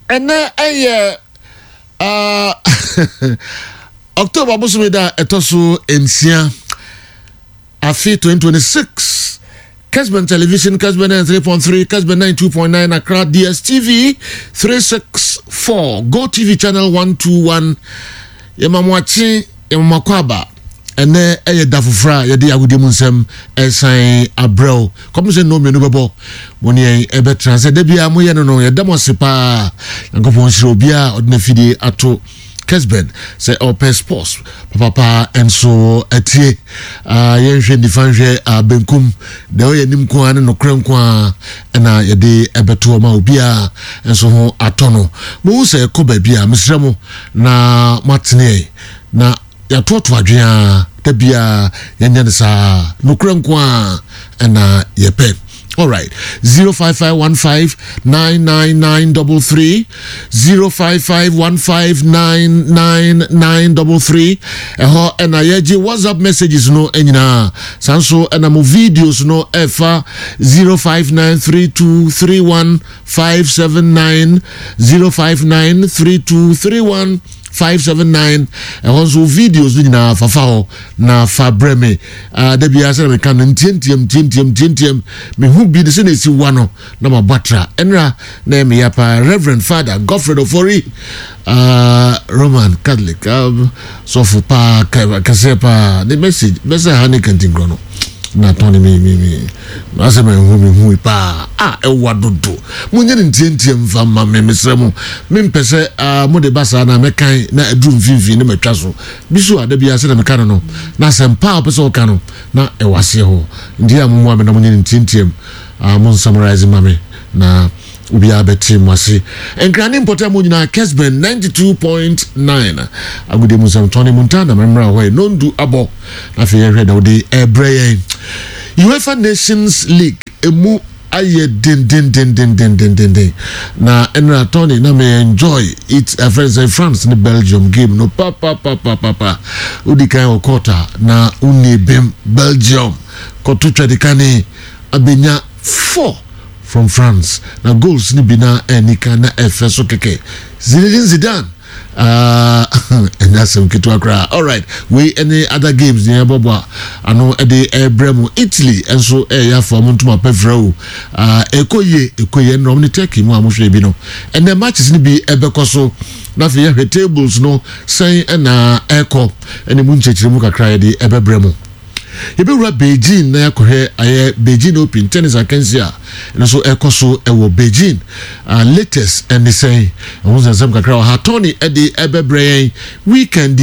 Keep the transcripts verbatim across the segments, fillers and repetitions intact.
And then I uh October Busumida etosu ensia afi twenty twenty-six Casban Television Casban three point three Casban ninety-two point nine Accra D S T V three sixty-four Go T V channel one twenty-one Yamamwachi Yamakwaba ene eye dafufra ye de agudi munsem esan abrel come say no me no bebo woni e be transe de bia mo ye no no ye demose pa yankopon shiro bia odna fidi ato Kesben say open sports papa enso etie ah ye hwe difanhwe abenkum de o ye nim ko an no krenko a na ye de ebeto ma obia enso ho atono mo say ko ba bia mesremo na matene na ya toto adwea da bia yanya ne sa no krenko a na ye pe. All right, zero five five one five nine nine nine three three, zero five five one five nine nine nine three three. Eho ena yeji WhatsApp messages no enyina. Sanso ena mo videos no efa zero five nine three two three one five seven nine, zero five nine three two three one five seven nine. And also videos na fafao na fabreme uh da bia se me kan ntiem tiem tiem tiem me hu bi de se na si wano na mabatra enra na me yapa Reverend Father Godfred Ofori uh Roman Catholic um, so for pa kasepa the message besa hani kantingro no na toni mi mi mi asa me hu mi hu pa ah e wadodo munye ntiem fama me mesremu me mpese ah mo de basa na mekan na adru mfimfi ne matwa so bisu ada bia se na mekan no na sempa opese o kanu na e wase ho ndi ammo ame na munye ntiem ah mo summarize mame na ubi abeti mwasi enkrani important mo nyina Kesben ninety-two point nine agude musam Tony Montana memra ho no ndu abo na fe yehwe da odi ebreye UEFA Nations League emu aye din din din din din din din din na enra Tony na me enjoy it uh, friends in France in the Belgium game no pa pa pa pa pa pa udi kan okota na uni bem Belgium kotu tradikani abenya four from France. Now goals ni bina enika na efeso keke. Zinedine Zidane. Uh, and that's some kitu akra. All right. We any other games ni abobwa. Ano ede ebremu Italy and so e ya for muntu mapefrau. Uh, ekoye ekoye no mni teki mu amuhwe bi no. And the matches ni bi ebekoso na fe ye tables no say na eko ene mu nchechire mu kakra ye de ebebremu. Yebewura Beijing na yakohe aye Beijing Open tennis akansia na so ekoso ewo Beijing uh, latest and they say wonza zam kakra ha Tony edi ebebre weekend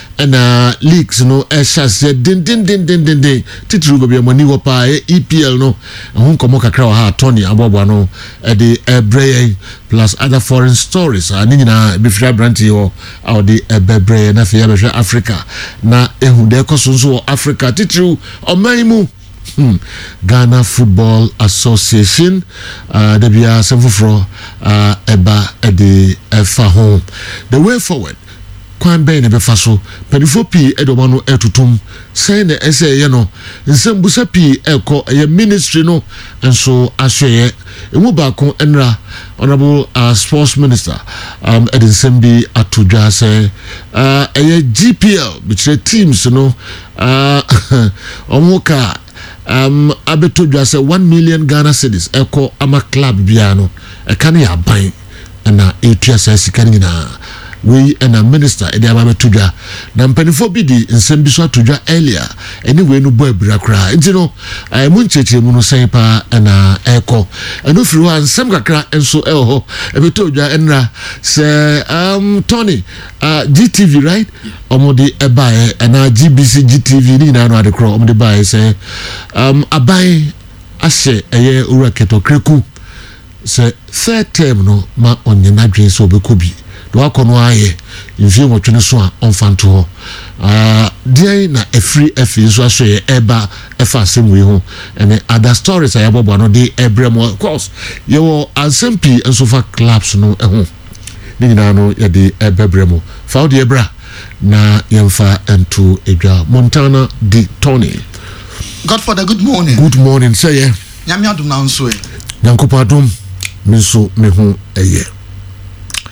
na leagues no eshase din din din din din din titru go be mani wo pa E P L no hon komo kakra ha Tony abobwa no edi ebre plus other foreign stories ani na be free branch yo awde ebebre na fe yabehwe Africa na ehu de ekoso so Africa titru Omaimu hmm. Ghana Football Association uh the bia semfofro uh eba ede efa home the way forward kwan ben be faso pedifo pi edomo no etutum say na ese ye no nsembusa pi eko ye ministry no enso ahweye emu ba kon enra honorable uh, sports minister um Edinson bi atodwa say uh ye G P L betray teams no uh omuka um abetodwa say one million Ghana cedis eko ama club bia no e kan ya ban na etua say sika nyina we and a minister e dey abetodwa na mpanifo bi di nsem bi so atodwa earlier anyway no boy brakra nti no ai mu nchechire mu no sen pa na eko eno firi wa nsem kakra enso eho ebetodwa enra say um Tony uh G T V right omodi ebae na G B C G T V ni na no adekro omodi bae say um abai ahye eye ura ketokreku say third term no ma onyena dwen so bekobi do akono aye mfie wotwene so a onfanto ho ah dey na efree efi so aso ye eba efa asemwe ho ene other stories ayabobo no dey ebrem of course yo asempi enso fa clubs no eho ni nyina no ye dey ebebrem fa de ebra na yemfa ento edwa Montana de Tony. Godfather, good morning. Good morning, say yeah. Nyame adom na nso e. Nyankopa adom me so me ho eye.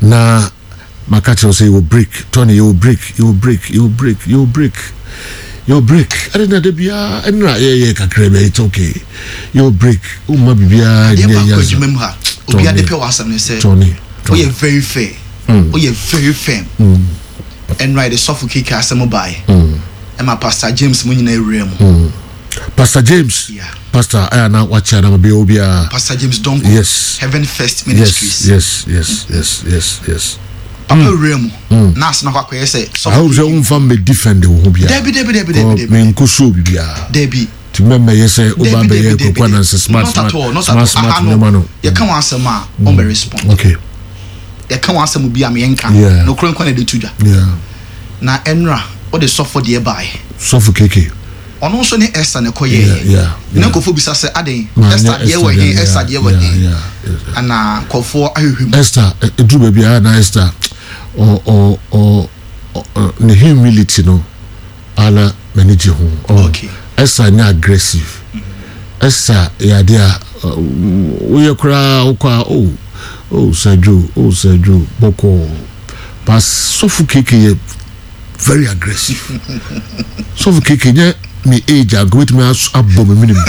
na makacho say you will break Tony you will break you will break you will break you will break you will break I didn't know bia enra yeah yeah kakra be it's okay you will break o ma bibia yeah yeah remember obi ade pe wasam ne say Tony oh you very fair oh you very firm and right the suffocate asem buy mm and my Pastor James mu nyina ewrem Pastor James yeah Pastor I na watch na be obia Pastor James Donko yes Heaven First Ministries yes yes yes yes yes Papa Remu na se na kwa kwese I hope you won't find me defend wo bia Debi debi debi debi me nkoso bibia debi to remember you say oba be ye kokwa na smart smart smart smart no man you can answer ma on be respond okay you can answer mu bia me yenka no kron kwan de tuja yeah na enra o de suffer de buy suffer keke ono so ni Esther ne koye yeah na kofo bisa se aden Esther de we hin Esther de we hin ana kofo ahwehwem Esther edu ba bia na Esther o o o ne humility no ana manage ho okay Esther na aggressive Esther ya dia we kura okwa oh oh Sergio oh Sergio boko pas suffocate very aggressive suffocate nya me age I go with me abom minimum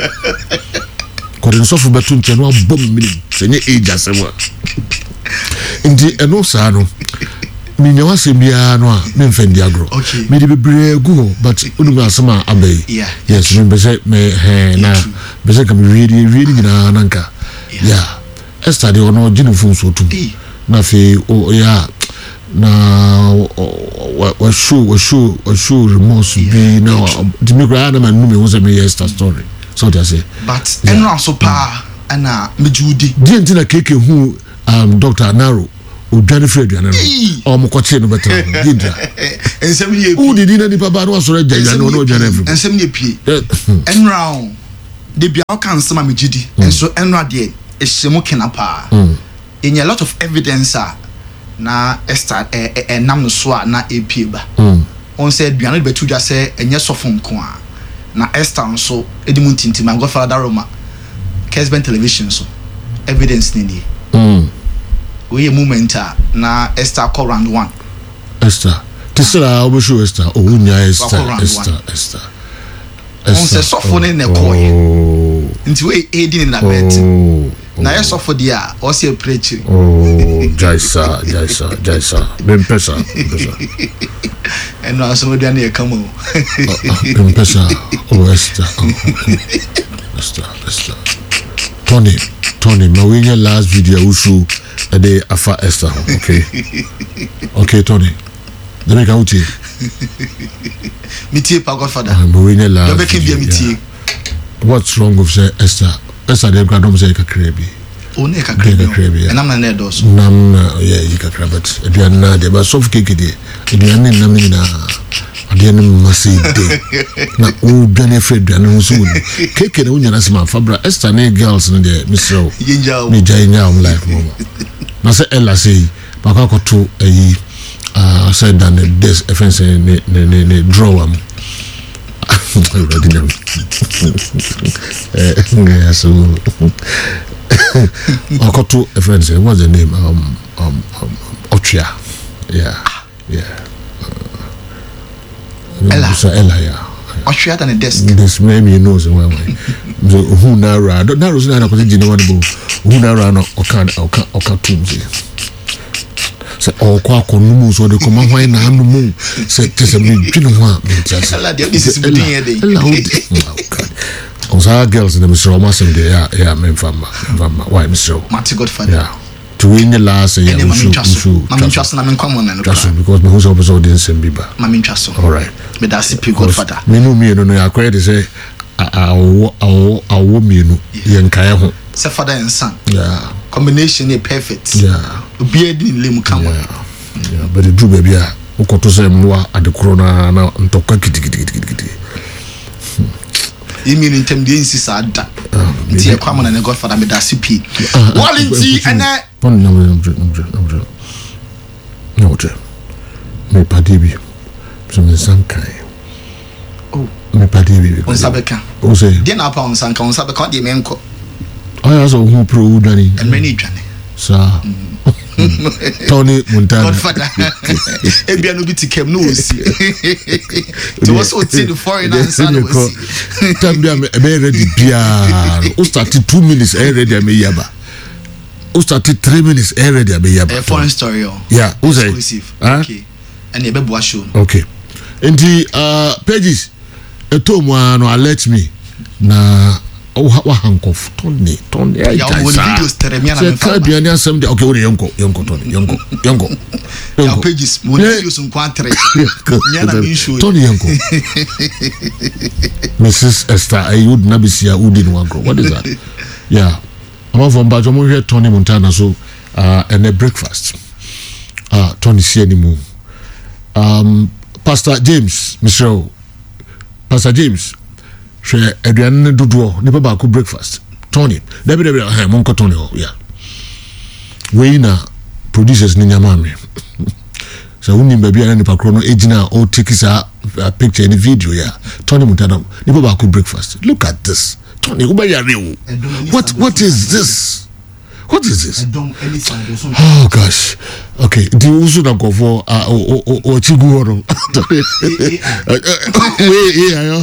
kodin suffer betu nche no abom minimum senye age asema ndi eno sa no me nya wase bia no a me mfendi agro me de bebre gu but unu asema abey yes me be say me he na be say kam really really gina nanka yeah Esther de ono ginu fun so tu na fe o ya na wa show wa show wa show remorse be now the me gra na man no me wo say me Esther story so they say but enra so pa ana mejudi di ntina keke hu um Doctor Naro odwane Fred yana no o mo ko che no betra dinda ensem ni epi u di na ni papa no so reja yana no odwane every ensem ni epi enra de bia o kan sema mejidi enso enra de ehyemu kenapa in a lot of evidence na Esther eh eh nam no so na epi ba on said biano betu dwa say enye sofon ko a na Esther nso edimu tintim my Godfather Roma Kesben television so evidence ni ni mm we a moment na Esther call round one Esther tisra obo show Esther oh nya Esther Esther Esther on say sofon ne ko ye nti we edin na bet na yes of dia o say preach oh jaisa jaisa jaisa ben pesa pesa and no so dia na come o ben pesa oh Esther Esther Esther Tony Tony my winner last video ushu a day afa Esther okay okay Tony the make out here metie pa Godfather my winner last you make him metie what's wrong with say Esther Esther dem grandom say ka krebi o ne ka krebi and am na na dos nam yeah you ka krabat aduan na de ba soft cake de aduan na nam na aduan masi de na o dwane Fred aduan no so cake na unya na sema fabra Esther ne girls no de misro ni jainya am life mama na say Ella say ba ka to ayi ah said that this offense ne ne ne draw am eh so Okoto a friend say what's the name um um, um Ochia yeah yeah uh, Ella so Ella yeah Ochia than a desk this maybe you know so well so who na ra na ro na ko jini one bo who na ra no okan okan okatum say se okwa konumu so de koma hwan na anumu se tese me dwino ho a me tiase Ella de this is me din here dey Ella on sa girls in the Mister Omasem de ya ya me fama fama why Mister Mati Godfather yeah to win the last year we should we should mami trust na me kwamo na no because me who so so didn't send biba mami trust all right me da C P Godfather me no me no no ya credit say awo awo awo me no ye nkae ho say father and son yeah combination is perfect yeah obi edi nle mu kamo yeah but the do baby a ukoto say mwa adekoro na na ntoka kitikiti imi ni tem de insisa da nti e kwamo na Godfather me da C P walinti ene pon na me no no me padibi so me sankai oh me padibi on sabeka o say de na pa on sanka on sabeka de me enko aya so hu pro udani and many dwane sa Tony Montana. Godfather. Ebia no bi tikem no osi. To was so tin the foreigners and osi. Time dia be ready bia. O start two minutes e ready am yaba. O start three minutes e ready am yaba. A foreign story. Yeah, who say? Exclusive. Okay. And e be bo show. Okay. Enti uh pages eto mu no alert me na o wa hankof Tony Tony ya o videos teremia na me fa bia ni asem de okay we yonko yonko Tony yonko yonko ya pages mo videos nkwatre nya na me show Tony yonko Missus Esther Ayud Nabisia Udin Wankro. What is that? Yeah, I'm from Bajomo here. Tony Montana. So uh and a breakfast uh Tony see anymore. um Pastor James Mister Pastor James she aduane dodo ne baba ko breakfast Tony debi debi ha monko Tony ho yeah we na producers ni nyama me so uni baby na nipa kro no ejina o take sa picture in the video yeah Tony Montana ne baba ko breakfast. Look at this Tony who buy real what what is this what is this oh gosh okay the usu na go for uh o o o chigu horo we yeah yo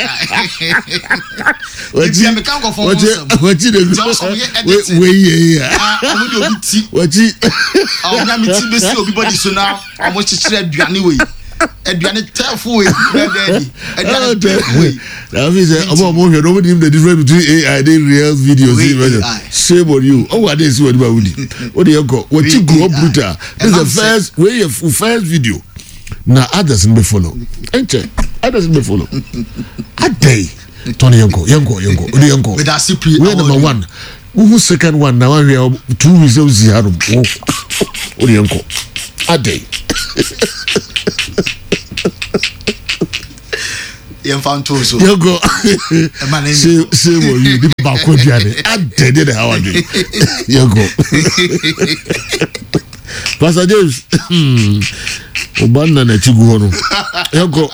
what you me kan go for what you we we yeah omo de obi ti what you ah onya mi ti be si obi body so na omo chichire aduane we aduane tafo we daddy aduane tafo we that means omo omo here nobody know the difference between A I and real videos. Shame on you. Oh, what is what about Woody? What do you go? What you go brutal? This is the first way your first video. Now others will follow. Ain't it? Others will follow. A day. Tony Yonko, Yonko, Yonko, Yonko. With our C P. We're number one. Who's second one? Now we are two results. Zero. Oh, Yonko. A day. Infantoso. You go. Say say what you did back with you. I did it how I did. You go. Pastor James. Obana na chigu hono. You go.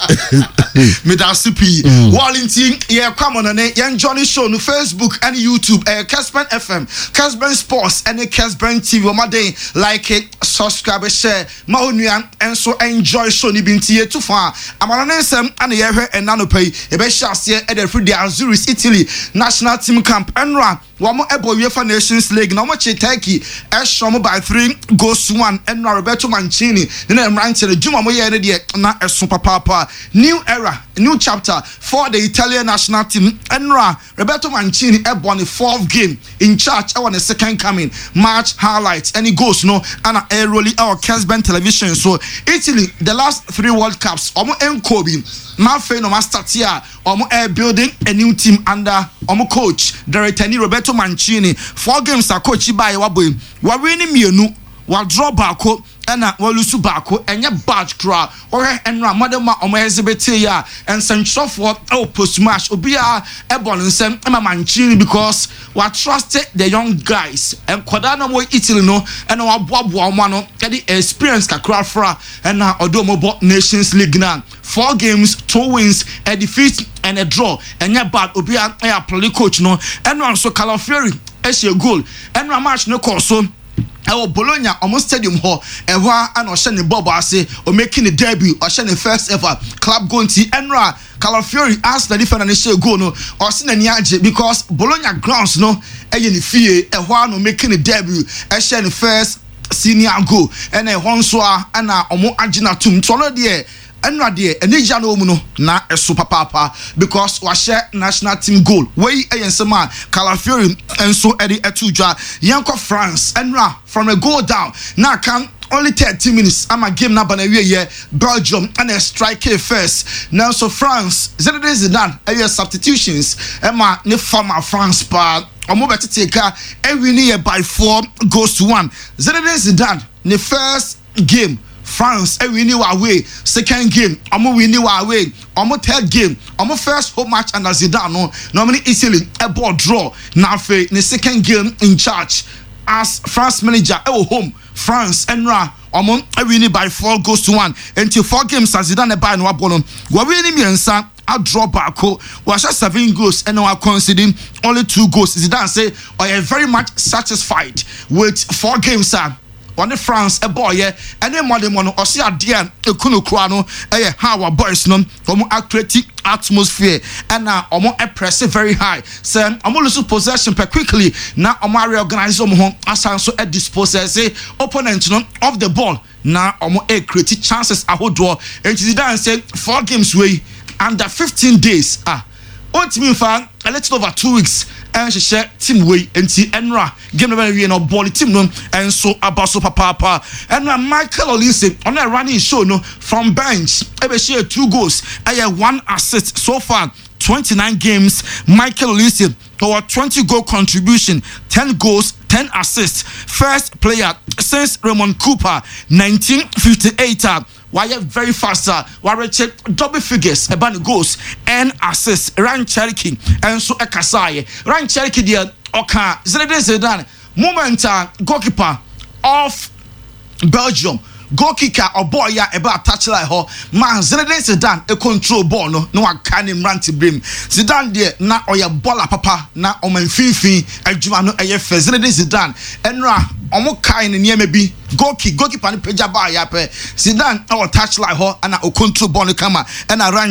Me da C P. Wallington, yeah, come on and yan Johnny show no Facebook and YouTube. Eh, Casban F M, Casban Sports, and Casban T V. My day like it, subscribe, share. My own and so enjoy show ni binti too far. I'm on an sem and the year and nano pay. A best chance here at the free Azuris Italy national team camp and run. One more Ebo UEFA Nations League. Now much Turkey. As shown by three goes to one and Roberto Mancini. Then I'm ranking the Juma Moya na a super papa. New era, new chapter for the Italian national team. Enra Roberto Mancini won the fourth game in charge. I want a second coming match highlights and it goes no and a rolling our Casban television. So Italy the last three World Cups omo enkobi now fe no master here omo air building a new team under omo coach director Roberto Mancini. Four games are coached by Waboy. Wa winning mienu wa draw bako ena wa lusu bako enye badge cra or enra madama omo exhibit ya and central for oh post match obia ebon nsem ema Mancini because we trusted the young guys and kwada no mo Italy no ena wa boaboa omo no the experience kakra fra ena odomo bo Nations League na four games two wins a defeat and a draw enye bad obia ya play coach no ena so Calafiori e goal ena match no course so Ewo Bologna almost stadium hall ewa and Oshane Bobo ase o making the debut Oshane first ever club goal to Enra Calafiori asked the defender and share goal no or sin any aje because Bologna grounds no eye ni fie ewa no making the debut Oshane first senior goal and e hon so and omo agina tum to no there Enra de enija no mu no na eso papa because wa share national team goal wey eyensema Calafiori enso edi etudwa yanko France Enra from a goal down now can only thirty minutes I'm a game na bana wie Belgium and a striker first now so France Zinedine Zidane aye substitutions ema ne former France pa omo beti take e win by four goals to one Zinedine Zidane ne first game France e win away second game omo win away omo third game omo first home match and Zidane no normally Italy a ball draw na fe ne second game in charge as France manager e home France enra omo e win by four goals to one until four games as Zidane buy no ball no we win miensa a draw back was just seven goals and now conceding only two goals Zidane say I am very much satisfied with four games sir on the France a boy and then modern one or see a dear Kuno Krano eh how boys no omo accurate atmosphere and now omo a press very high say omo lose possession per quickly now omo reorganize omo ho asan so a dispose say opponent no of the ball now omo a create chances ahodo and Zidane say four games way under fifteen days ah on team fan a little over two weeks and she share team way and see Enra game number we no ball team no and so about so papa and Michael Olise on a running show no from bench ebe share two goals and one assist so far twenty-nine games. Michael Olise our twenty goal contribution, ten goals, ten assists, first player since Raymond Cooper nineteen fifty-eight. Why very faster? Why check double figures about goals and assists. Ryan Cherokee and so a Kasai. Ryan Cherokee dear Oka Zinedine Zidane moment goalkeeper of Belgium. Goal kicker or boy ya about touch like ho man Zinedine Zidane a control ball no no one can him run to brim Zidane there na oya baller papa na o man fifi adwuma no eye fe Zinedine Zidane enra omo kai ne niam bi goal kick goalkeeper no peja ba ya pe Zidane or touch like ho and o control ball no kama and run